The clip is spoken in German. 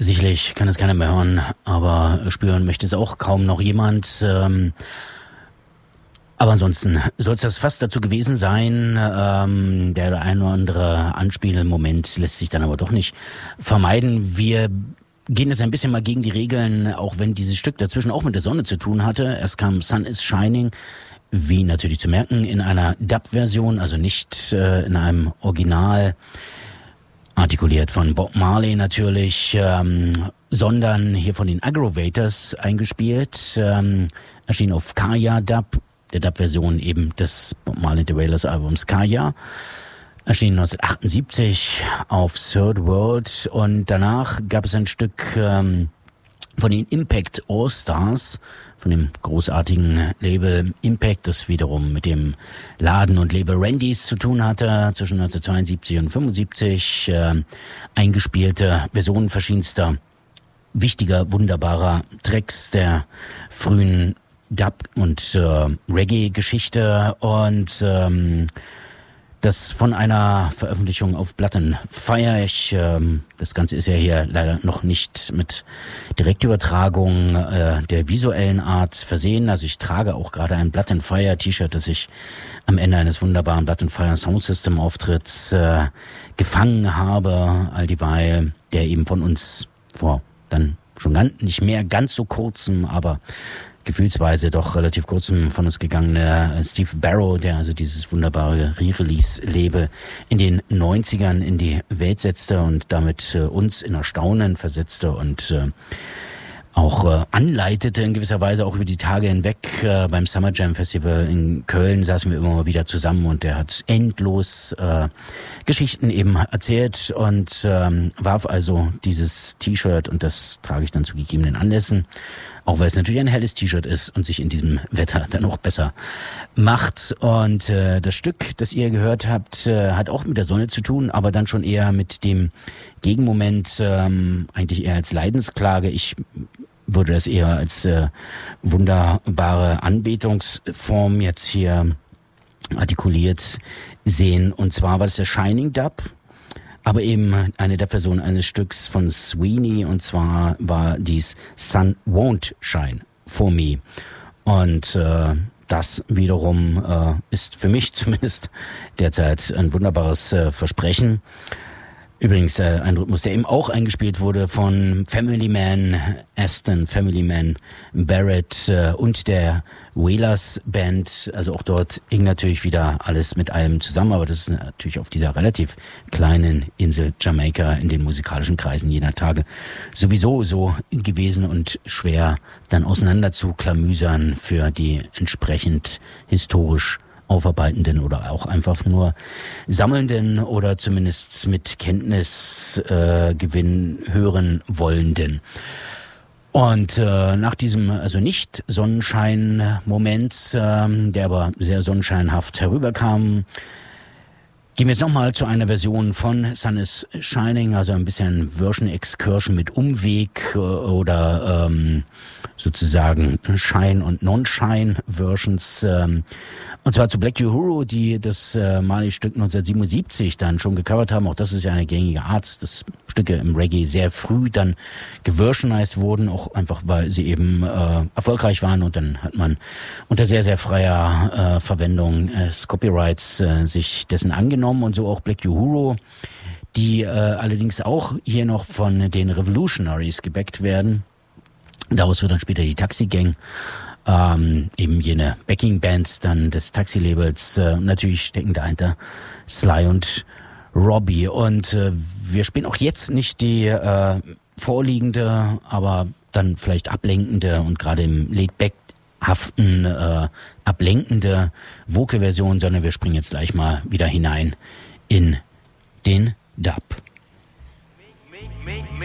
Sicherlich kann es keiner mehr hören, aber spüren möchte es auch kaum noch jemand. Aber ansonsten soll es das fast dazu gewesen sein. Der ein oder andere Anspielmoment lässt sich dann aber doch nicht vermeiden. Wir gehen jetzt ein bisschen mal gegen die Regeln, auch wenn dieses Stück dazwischen auch mit der Sonne zu tun hatte. Erst kam Sun is Shining, wie natürlich zu merken, in einer Dub-Version, also nicht in einem Original, artikuliert von Bob Marley natürlich, sondern hier von den Aggrovators eingespielt, erschien auf Kaya Dub, der Dub-Version eben des Bob Marley The Wailers Albums Kaya, erschien 1978 auf Third World, und danach gab es ein Stück von den Impact All-Stars, von dem großartigen Label Impact, das wiederum mit dem Laden und Label Randys zu tun hatte, zwischen 1972 und 1975, eingespielte Versionen verschiedenster wichtiger, wunderbarer Tracks der frühen Dub- und Reggae-Geschichte, und das von einer Veröffentlichung auf Plattenfire. Das Ganze ist ja hier leider noch nicht mit Direktübertragung der visuellen Art versehen. Also ich trage auch gerade ein Plattenfire-T-Shirt, das ich am Ende eines wunderbaren Plattenfire Soundsystem Auftritts gefangen habe, all dieweil der eben von uns vor dann schon nicht mehr ganz so kurzem, aber gefühlsweise doch relativ kurzem von uns gegangene Steve Barrow, der also dieses wunderbare Re-Release-Label in den 90ern in die Welt setzte und damit uns in Erstaunen versetzte und auch anleitete in gewisser Weise auch über die Tage hinweg. Beim Summer Jam Festival in Köln saßen wir immer mal wieder zusammen, und der hat endlos Geschichten eben erzählt und warf also dieses T-Shirt, und das trage ich dann zu gegebenen Anlässen, auch weil es natürlich ein helles T-Shirt ist und sich in diesem Wetter dann auch besser macht. Und das Stück, das ihr gehört habt, hat auch mit der Sonne zu tun, aber dann schon eher mit dem Gegenmoment, eigentlich eher als Leidensklage. Ich würde das eher als wunderbare Anbetungsform jetzt hier artikuliert sehen. Und zwar war es der Shining Dub, aber eben eine der Personen eines Stücks von Sweeney, und zwar war dies Sun Won't Shine For Me. Und das wiederum ist für mich zumindest derzeit ein wunderbares Versprechen. Übrigens ein Rhythmus, der eben auch eingespielt wurde von Family Man Aston, Family Man Barrett und der Wailers Band. Also auch dort hing natürlich wieder alles mit allem zusammen, aber das ist natürlich auf dieser relativ kleinen Insel Jamaika in den musikalischen Kreisen jener Tage sowieso so gewesen und schwer dann auseinander zu klamüsern für die entsprechend historisch Aufarbeitenden oder auch einfach nur Sammelnden oder zumindest mit Kenntnisgewinn hören Wollenden. Und nach diesem also nicht Sonnenschein-Moment, der aber sehr sonnenscheinhaft herüberkam, gehen wir jetzt nochmal zu einer Version von Sun is Shining, also ein bisschen Version-Excursion mit Umweg oder sozusagen Shine- und Non-Shine-Versions. Und zwar zu Black Uhuru, die das Marley-Stück 1977 dann schon gecovert haben. Auch das ist ja eine gängige Art, dass Stücke im Reggae sehr früh dann geversionized wurden, auch einfach weil sie eben erfolgreich waren, und dann hat man unter sehr, sehr freier Verwendung des Copyrights sich dessen angenommen, und so auch Black Uhuru, die allerdings auch hier noch von den Revolutionaries gebackt werden. Daraus wird dann später die Taxi Gang, eben jene Backing-Bands dann des Taxi-Labels. Natürlich stecken dahinter Sly und Robbie. Und wir spielen auch jetzt nicht die vorliegende, aber dann vielleicht ablenkende und gerade im Laid-Back-haften ablenkende Vocal-Version, sondern wir springen jetzt gleich mal wieder hinein in den Dub.